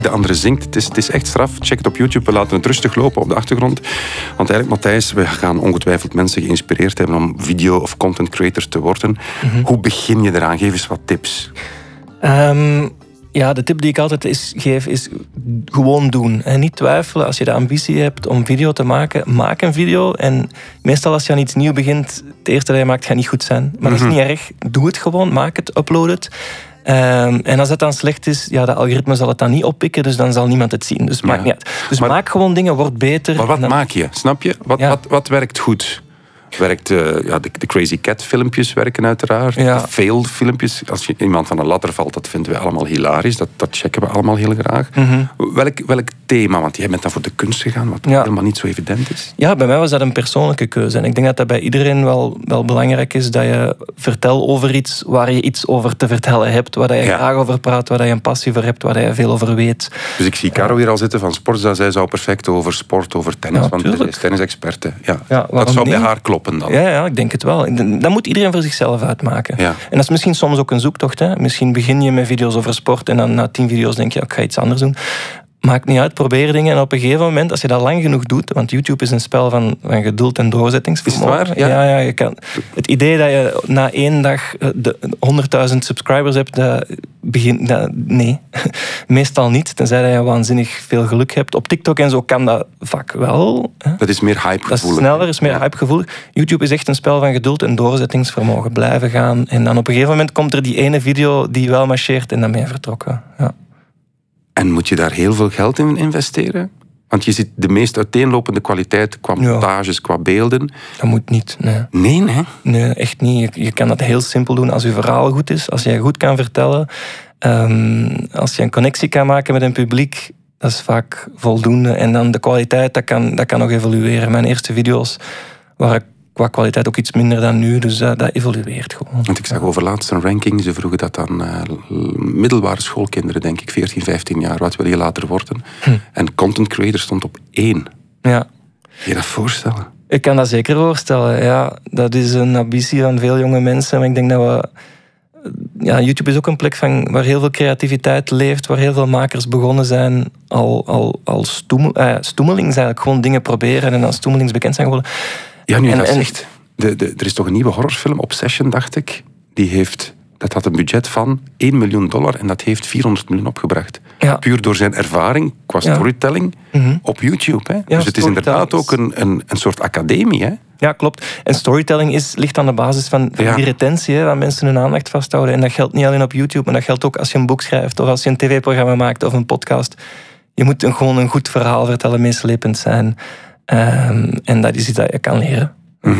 De andere zingt. Het is echt straf. Check het op YouTube. We laten het rustig lopen op de achtergrond. Want eigenlijk, Matthijs, we gaan ongetwijfeld mensen geïnspireerd hebben om video- of content creator te worden. Hoe begin je eraan? Geef eens wat tips. Ja, de tip die ik altijd geef is gewoon doen. En niet twijfelen. Als je de ambitie hebt om video te maken, maak een video. En meestal als je aan iets nieuws begint, het eerste dat je maakt gaat niet goed zijn. Maar dat is niet erg. Doe het gewoon, maak het, upload het. En als dat dan slecht is, ja, de algoritme zal het dan niet oppikken, dus dan zal niemand het zien. Dus maakt niet uit. Dus maak gewoon dingen, word beter. Maar wat maak je? Snap je? Wat werkt goed? Werkt de Crazy Cat filmpjes werken uiteraard. Ja. De fail filmpjes. Als je iemand van een ladder valt, dat vinden we allemaal hilarisch. Dat checken we allemaal heel graag. Welk thema? Want jij bent dan voor de kunst gegaan, wat helemaal niet zo evident is. Ja, bij mij was dat een persoonlijke keuze. En ik denk dat dat bij iedereen wel belangrijk is. Dat je vertelt over iets waar je iets over te vertellen hebt. Waar je graag over praat, waar je een passie voor hebt, waar je veel over weet. Dus ik zie Caro hier al zitten van Sportza. Zij zou perfect over sport, over tennis. Want zij is tennisexperte. Ja, dat zou bij haar kloppen. Dan. Ja, ik denk het wel. Dat moet iedereen voor zichzelf uitmaken. Ja. En dat is misschien soms ook een zoektocht. Hè? Misschien begin je met video's over sport en dan na 10 video's denk je, ik ga iets anders doen. Maakt niet uit, probeer dingen. En op een gegeven moment, als je dat lang genoeg doet, want YouTube is een spel van geduld en doorzettingsvermogen. Is het waar? Ja, je kan. Het idee dat je na 1 dag 100.000 subscribers hebt, nee. Meestal niet, tenzij dat je waanzinnig veel geluk hebt. Op TikTok en zo kan dat vaak wel. Hè? Dat is meer hypegevoelig. Dat is sneller, is meer hypegevoelig. YouTube is echt een spel van geduld en doorzettingsvermogen. Blijven gaan. En dan op een gegeven moment komt er die ene video die wel marcheert en dan ben je vertrokken. Ja. En moet je daar heel veel geld in investeren? Want je ziet de meest uiteenlopende kwaliteit qua montages, qua beelden. Dat moet niet, nee. Nee? Nee, echt niet. Je kan dat heel simpel doen als je verhaal goed is. Als je goed kan vertellen. Als je een connectie kan maken met een publiek. Dat is vaak voldoende. En dan de kwaliteit, dat kan nog evolueren. Mijn eerste video's waren qua kwaliteit ook iets minder dan nu. Dus dat evolueert gewoon. Want ik zag overlaatst een ranking. Ze vroegen dat aan middelbare schoolkinderen, denk ik, 14, 15 jaar. Wat wil je later worden? En content creator stond op 1. Ja. Kun je dat voorstellen? Ik kan dat zeker voorstellen. Ja, dat is een ambitie van veel jonge mensen. Maar ik denk dat we... Ja, YouTube is ook een plek waar heel veel creativiteit leeft. Waar heel veel makers begonnen zijn. Al stoemelings eigenlijk. Gewoon dingen proberen en als stoemelings bekend zijn geworden. Ja, nu dat zegt. Er is toch een nieuwe horrorfilm, Obsession, dacht ik. Dat had een budget van $1 miljoen en dat heeft 400 miljoen opgebracht. Ja. Puur door zijn ervaring qua storytelling op YouTube. Hè? Ja, dus het is inderdaad ook een soort academie. Hè? Ja, klopt. En storytelling ligt aan de basis van die retentie, hè, waar mensen hun aandacht vasthouden. En dat geldt niet alleen op YouTube, maar dat geldt ook als je een boek schrijft of als je een tv-programma maakt of een podcast. Je moet gewoon een goed verhaal vertellen, meeslepend zijn. En dat is iets dat je kan leren.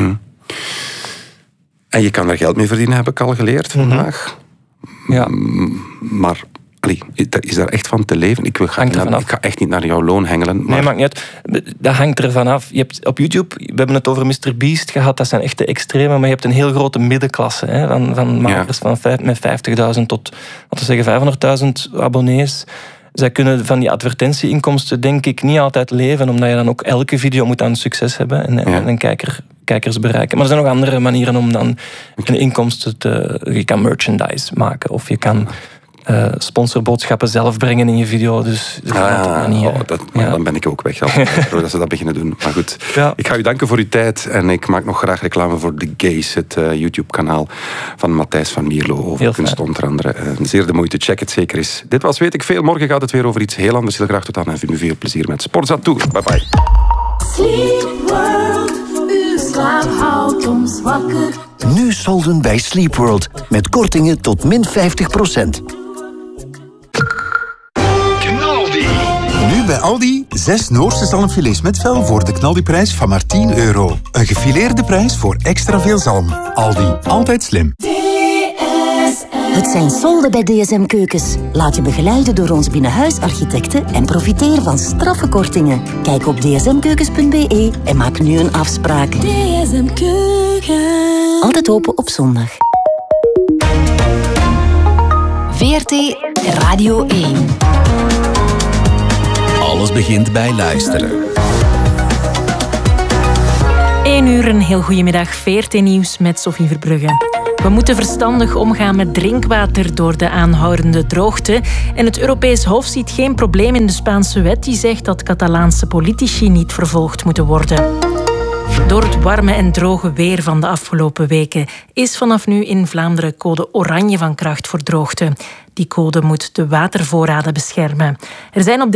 En je kan er geld mee verdienen, heb ik al geleerd vandaag. Ja. Maar is daar echt van te leven? Ik ga echt niet naar jouw loon hengelen. Maar... Nee, maakt niet uit. Dat hangt ervan af. Je hebt op YouTube, we hebben het over MrBeast gehad, dat zijn echte extreme, maar je hebt een heel grote middenklasse. Hè, van makers met 50.000 tot, laten we zeggen, 500.000 abonnees. Zij kunnen van die advertentieinkomsten denk ik niet altijd leven, omdat je dan ook elke video moet aan succes hebben en kijkers bereiken. Maar er zijn nog andere manieren om dan inkomsten je kan merchandise maken of je kan sponsorboodschappen zelf brengen in je video. Dus dan ben ik ook weg dat ze dat beginnen doen. Maar goed, ik ga u danken voor uw tijd en ik maak nog graag reclame voor The Gays, het YouTube-kanaal van Matthijs van Mierlo over kunst onder andere. Zeer de moeite, check het zeker eens. Dit was Weet ik Veel. Morgen gaat het weer over iets heel anders. Heel graag tot dan en nu veel plezier met Sportza Tour. Bye bye. Sleep World, uw slaap houdt ons wakker. Nu solden bij Sleep World met kortingen tot min 50%. Nu bij Aldi 6 Noorse zalmfilets met vel voor de knaldiprijs van maar €10. Een gefileerde prijs voor extra veel zalm. Aldi, altijd slim. Het zijn solden bij DSM Keukens. Laat je begeleiden door ons binnenhuisarchitecten en profiteer van straffe kortingen. Kijk op dsmkeukens.be en maak nu een afspraak. DSM Keukens. Altijd open op zondag. VRT Radio 1. Alles begint bij luisteren. 1 uur, een heel goedemiddag. VRT Nieuws met Sophie Verbrugge. We moeten verstandig omgaan met drinkwater door de aanhoudende droogte. En het Europees Hof ziet geen probleem in de Spaanse wet die zegt dat Catalaanse politici niet vervolgd moeten worden. Door het warme en droge weer van de afgelopen weken is vanaf nu in Vlaanderen code oranje van kracht voor droogte. Die code moet de watervoorraden beschermen. Er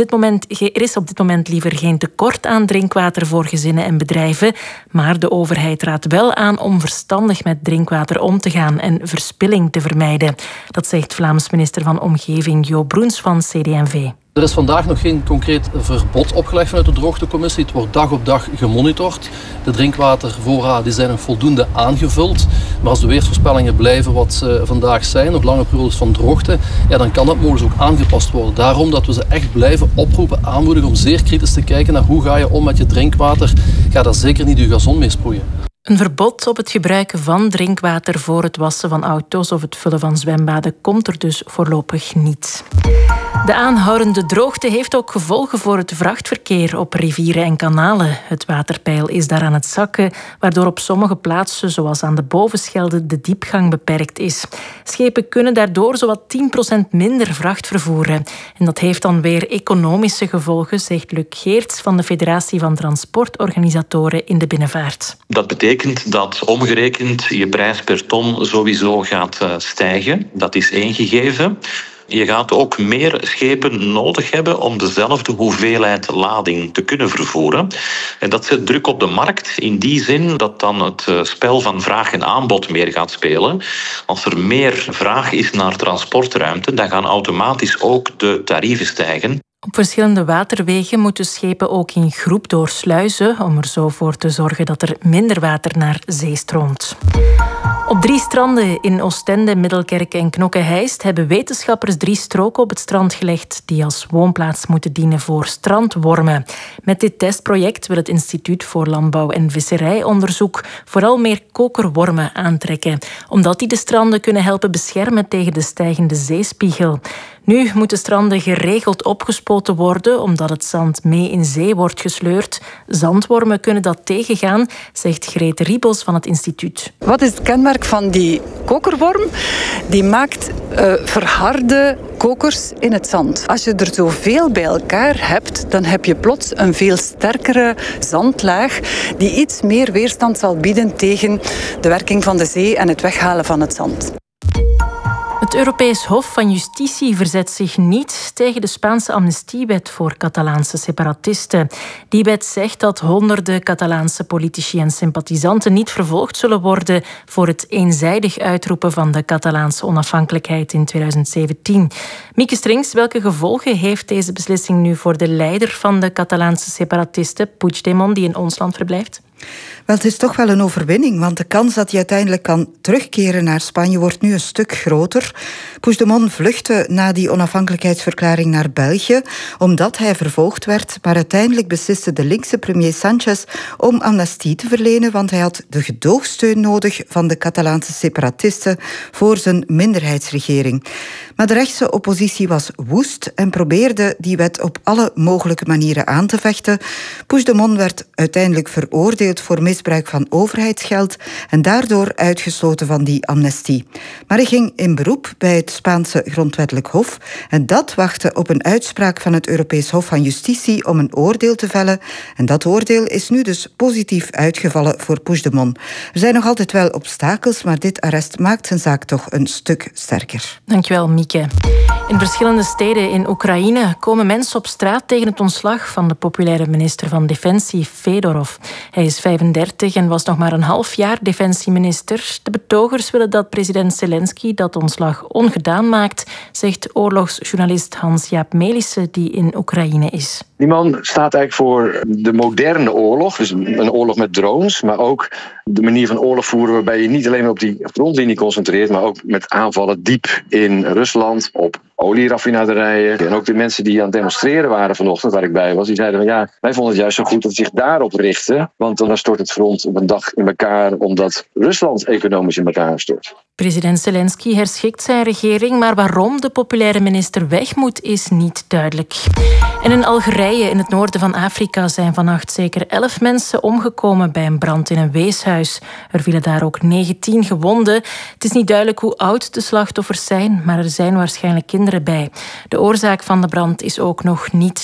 is op dit moment liever geen tekort aan drinkwater voor gezinnen en bedrijven, maar de overheid raadt wel aan om verstandig met drinkwater om te gaan en verspilling te vermijden. Dat zegt Vlaams minister van Omgeving Jo Broens van CD&V. Er is vandaag nog geen concreet verbod opgelegd vanuit de droogtecommissie. Het wordt dag op dag gemonitord. De drinkwatervoorraden zijn nog voldoende aangevuld. Maar als de weersvoorspellingen blijven wat ze vandaag zijn, nog lange periodes van droogte, ja, dan kan dat mogelijk ook aangepast worden. Daarom dat we ze echt blijven oproepen, aanmoedigen om zeer kritisch te kijken naar hoe ga je om met je drinkwater. Ga daar zeker niet je gazon mee sproeien. Een verbod op het gebruiken van drinkwater voor het wassen van auto's of het vullen van zwembaden komt er dus voorlopig niet. De aanhoudende droogte heeft ook gevolgen voor het vrachtverkeer op rivieren en kanalen. Het waterpeil is daar aan het zakken, waardoor op sommige plaatsen, zoals aan de Bovenschelde, de diepgang beperkt is. Schepen kunnen daardoor zowat 10% minder vracht vervoeren. En dat heeft dan weer economische gevolgen, zegt Luc Geerts van de Federatie van Transportorganisatoren in de Binnenvaart. Dat betekent dat omgerekend je prijs per ton sowieso gaat stijgen. Dat is één gegeven. Je gaat ook meer schepen nodig hebben om dezelfde hoeveelheid lading te kunnen vervoeren. En dat zet druk op de markt in die zin dat dan het spel van vraag en aanbod meer gaat spelen. Als er meer vraag is naar transportruimte, dan gaan automatisch ook de tarieven stijgen. Op verschillende waterwegen moeten schepen ook in groep doorsluizen om er zo voor te zorgen dat er minder water naar zee stroomt. Op 3 stranden in Oostende, Middelkerk en Knokke-Heist hebben wetenschappers 3 stroken op het strand gelegd die als woonplaats moeten dienen voor strandwormen. Met dit testproject wil het Instituut voor Landbouw en Visserijonderzoek vooral meer kokerwormen aantrekken, omdat die de stranden kunnen helpen beschermen tegen de stijgende zeespiegel. Nu moeten stranden geregeld opgespoten worden, omdat het zand mee in zee wordt gesleurd. Zandwormen kunnen dat tegengaan, zegt Grete Riebels van het instituut. Wat is het kenmerk van die kokerworm? Die maakt verharde kokers in het zand. Als je er zoveel bij elkaar hebt, dan heb je plots een veel sterkere zandlaag die iets meer weerstand zal bieden tegen de werking van de zee en het weghalen van het zand. Het Europees Hof van Justitie verzet zich niet tegen de Spaanse amnestiewet voor Catalaanse separatisten. Die wet zegt dat honderden Catalaanse politici en sympathisanten niet vervolgd zullen worden voor het eenzijdig uitroepen van de Catalaanse onafhankelijkheid in 2017. Mieke Strings, welke gevolgen heeft deze beslissing nu voor de leider van de Catalaanse separatisten, Puigdemont, die in ons land verblijft? Wel, het is toch wel een overwinning, want de kans dat hij uiteindelijk kan terugkeren naar Spanje wordt nu een stuk groter. Puigdemont vluchtte na die onafhankelijkheidsverklaring naar België, omdat hij vervolgd werd, maar uiteindelijk besliste de linkse premier Sánchez om amnestie te verlenen, want hij had de gedoogsteun nodig van de Catalaanse separatisten voor zijn minderheidsregering. Maar de rechtse oppositie was woest en probeerde die wet op alle mogelijke manieren aan te vechten. Puigdemont werd uiteindelijk veroordeeld voor misbruik van overheidsgeld en daardoor uitgesloten van die amnestie. Maar hij ging in beroep bij het Spaanse grondwettelijk hof en dat wachtte op een uitspraak van het Europees Hof van Justitie om een oordeel te vellen. En dat oordeel is nu dus positief uitgevallen voor Puigdemont. Er zijn nog altijd wel obstakels, maar dit arrest maakt zijn zaak toch een stuk sterker. Dankjewel, Mieke. In verschillende steden in Oekraïne komen mensen op straat tegen het ontslag van de populaire minister van Defensie, Fedorov. Hij is 35 en was nog maar een half jaar defensieminister. De betogers willen dat president Zelensky dat ontslag ongedaan maakt, zegt oorlogsjournalist Hans-Jaap Melissen, die in Oekraïne is. Die man staat eigenlijk voor de moderne oorlog, dus een oorlog met drones, maar ook de manier van oorlog voeren waarbij je niet alleen op die frontlinie concentreert, maar ook met aanvallen diep in Rusland, op olieraffinaderijen. En ook de mensen die aan het demonstreren waren vanochtend, waar ik bij was, die zeiden van ja, wij vonden het juist zo goed dat ze zich daarop richten, want dan stort het front op een dag in elkaar, omdat Rusland economisch in elkaar stort. President Zelensky herschikt zijn regering, maar waarom de populaire minister weg moet, is niet duidelijk. En in Algerije Algerije in het noorden van Afrika zijn vannacht zeker 11 mensen omgekomen bij een brand in een weeshuis. Er vielen daar ook 19 gewonden. Het is niet duidelijk hoe oud de slachtoffers zijn, maar er zijn waarschijnlijk kinderen bij. De oorzaak van de brand is ook nog niet